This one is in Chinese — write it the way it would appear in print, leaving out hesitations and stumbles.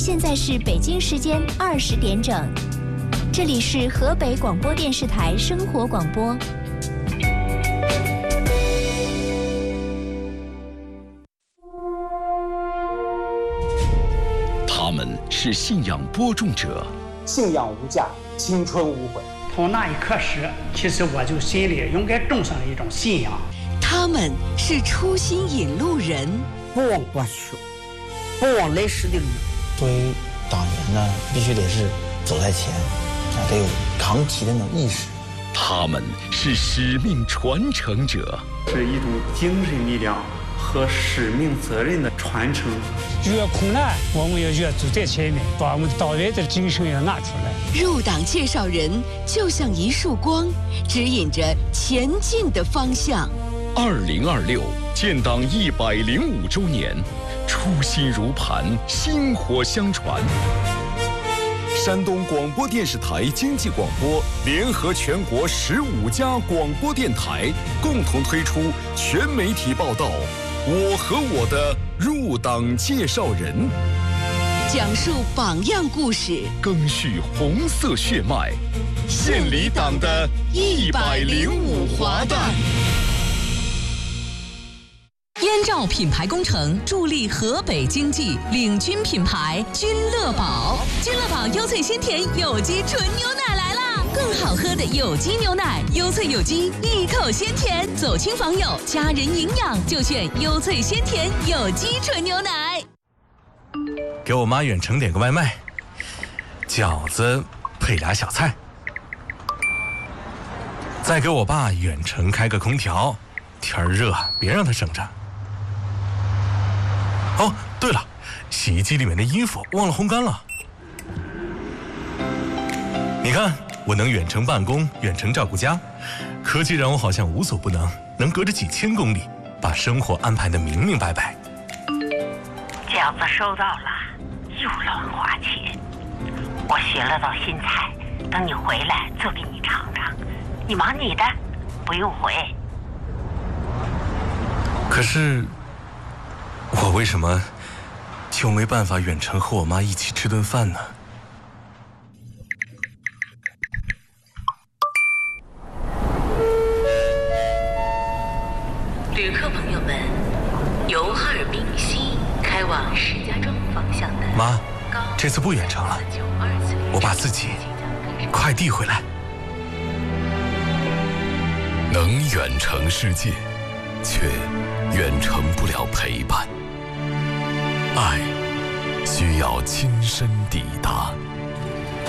现在是北京时间20点整，这里是河北广播电视台生活广播。 他们是信仰播种者， 信仰无价，青春无悔。 从那一刻始，其实我就心里应该种上了一种信仰。 他们是初心引路人， 不忘过去，不忘来时的路。 作为党员呢，必须得是走在前，得有扛旗的那种意识。 他们是使命传承者， 是一种精神力量和使命责任的传承。 越困难，我们要越走在前面，把我们党员的精神要拿出来。 入党介绍人就像一束光，指引着前进的方向。 2026建党105周年，初心如磐，薪火相传。山东广播电视台经济广播联合全国15家广播电台，共同推出全媒体报道《我和我的入党介绍人》， 讲述榜样故事， 赓续红色血脉，献礼党的105华诞。 燕赵品牌工程助力河北经济，领军品牌君乐宝。君乐宝优萃鲜甜有机纯牛奶来啦！更好喝的有机牛奶，优萃有机，一口鲜甜。走亲访友，家人营养就选优萃鲜甜有机纯牛奶。 给我妈远程点个外卖，饺子配俩小菜。再给我爸远程开个空调，天儿热，别让他省着。哦，对了，洗衣机里面的衣服忘了烘干了。你看，我能远程办公，远程照顾家，科技让我好像无所不能，能隔着几千公里把生活安排得明明白白。 饺子收到了，又乱花钱。我学了道新菜，等你回来做给你尝尝。你忙你的，不用回。 可是，我为什么就没办法远程和我妈一起吃顿饭呢？ 旅客朋友们，由哈尔滨西开往石家庄方向的妈，这次不远程了，我把自己快递回来。 能远程世界，却远程不了陪伴。爱需要亲身抵达。